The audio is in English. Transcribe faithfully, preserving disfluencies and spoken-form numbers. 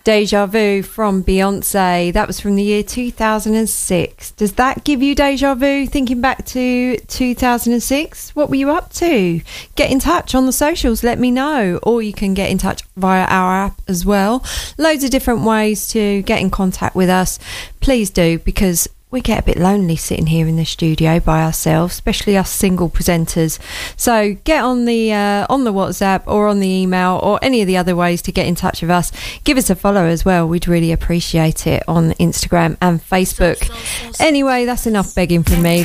Deja Vu from Beyonce. That was from the year two thousand six. Does that give you deja vu thinking back to two thousand six? What were you up to? Get in touch on the socials, let me know. Or you can get in touch via our app as well. Loads of different ways to get in contact with us. Please do, because we get a bit lonely sitting here in the studio by ourselves, especially us single presenters. So get on the uh, on the WhatsApp or on the email or any of the other ways to get in touch with us. Give us a follow as well. We'd really appreciate it on Instagram and Facebook. Anyway, that's enough begging from me.